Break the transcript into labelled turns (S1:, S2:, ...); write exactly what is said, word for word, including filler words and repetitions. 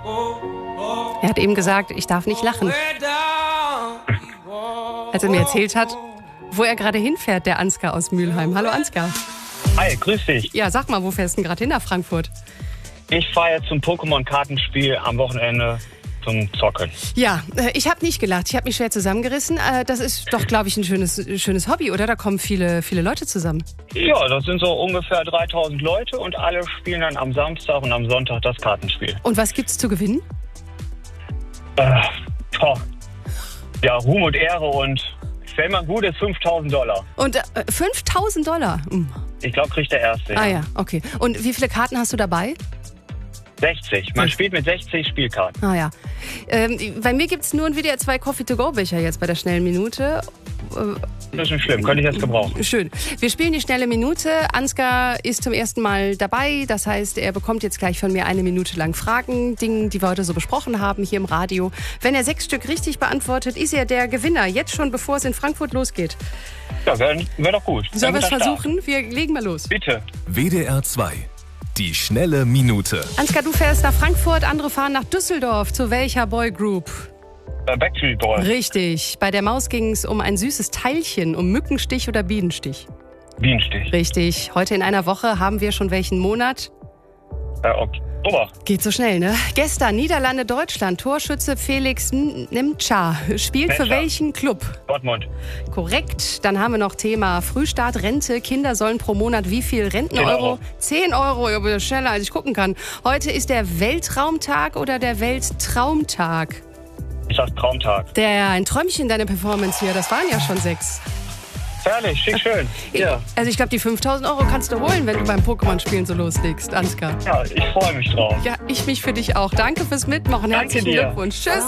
S1: Er hat eben gesagt, ich darf nicht lachen. Als er mir erzählt hat, wo er gerade hinfährt, der Ansgar aus Mülheim. Hallo Ansgar.
S2: Hi, grüß dich.
S1: Ja, sag mal, wo fährst du denn gerade hin nach Frankfurt?
S2: Ich fahre jetzt zum Pokémon-Kartenspiel am Wochenende zum Zocken.
S1: Ja, ich habe nicht gelacht. Ich habe mich schwer zusammengerissen. Das ist doch, glaube ich, ein schönes, schönes Hobby, oder? Da kommen viele, viele Leute zusammen.
S2: Ja, das sind so ungefähr dreitausend Leute und alle spielen dann am Samstag und am Sonntag das Kartenspiel.
S1: Und was gibt's zu gewinnen?
S2: Äh, toll. Ja, Ruhm und Ehre und wenn man gut ist, fünftausend Dollar.
S1: Und äh, fünftausend Dollar? Hm.
S2: Ich glaube, kriegt der Erste.
S1: Ah ja, okay. Und wie viele Karten hast du dabei?
S2: sechzig. Man spielt mit sechzig Spielkarten.
S1: Ah ja. Ähm, bei mir gibt es nur ein W D R zwei Coffee-to-go-Becher jetzt bei der schnellen Minute.
S2: Das ist nicht schlimm, könnte ich jetzt gebrauchen.
S1: Schön. Wir spielen die schnelle Minute. Ansgar ist zum ersten Mal dabei. Das heißt, er bekommt jetzt gleich von mir eine Minute lang Fragen, Dinge, die wir heute so besprochen haben hier im Radio. Wenn er sechs Stück richtig beantwortet, ist er der Gewinner. Jetzt schon, bevor es in Frankfurt losgeht.
S2: Ja, wäre wär doch gut.
S1: Sollen wir es versuchen? Wir legen mal los.
S2: Bitte.
S3: W D R zwei. Die schnelle Minute.
S1: Ansgar, du fährst nach Frankfurt, andere fahren nach Düsseldorf. Zu welcher Boygroup?
S2: Äh, Backstreet Boys.
S1: Richtig. Bei der Maus ging es um ein süßes Teilchen, um Mückenstich oder Bienenstich.
S2: Bienenstich.
S1: Richtig. Heute in einer Woche haben wir schon welchen Monat?
S2: Äh, Oktober.
S1: Geht so schnell, ne? Gestern Niederlande, Deutschland. Torschütze Felix Nemca spielt für
S2: Nemca.
S1: welchen Club?
S2: Dortmund.
S1: Korrekt. Dann haben wir noch Thema Frühstart, Rente. Kinder sollen pro Monat wie viel Renteneuro? zehn Euro. Ja, aber schneller, als ich gucken kann. Heute ist der Weltraumtag oder der Welttraumtag?
S2: Ich sag Traumtag.
S1: Der ein Träumchen, deine Performance hier. Das waren ja schon sechs.
S2: Herrlich, schick, schön. Ja.
S1: Also ich glaube, die fünftausend Euro kannst du holen, wenn du beim Pokémon-Spielen so loslegst, Ansgar.
S2: Ja, ich freue mich drauf.
S1: Ja, ich mich für dich auch. Danke fürs Mitmachen.
S2: Danke
S1: Herzlichen
S2: dir.
S1: Glückwunsch. Tschüss.